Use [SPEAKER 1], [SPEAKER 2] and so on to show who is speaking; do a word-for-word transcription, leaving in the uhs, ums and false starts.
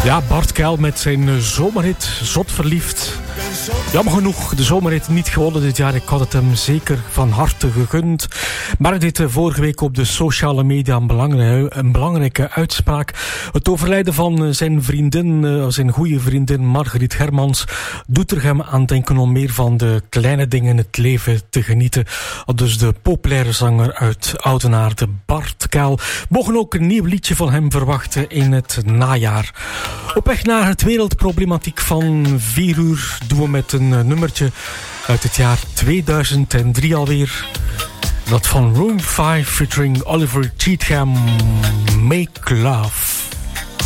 [SPEAKER 1] Ja, Bart Kuil met zijn zomerhit Zot Verliefd. Jammer genoeg de zomerhit niet gewonnen dit jaar. Ik had het hem zeker van harte gegund. Maar hij deed vorige week op de sociale media een belangrijke, een belangrijke uitspraak. Het overlijden van zijn vriendin, zijn goede vriendin Margriet Hermans, doet er hem aan denken om meer van de kleine dingen in het leven te genieten. Dus de populaire zanger uit Oudenaarde, Bart Kuil. We mogen ook een nieuw liedje van hem verwachten in het najaar. Op weg naar het wereldproblematiek van vier uur doen we met een nummertje uit het jaar tweeduizend drie alweer. Dat van Room vijf featuring Oliver Cheatham, Make Love.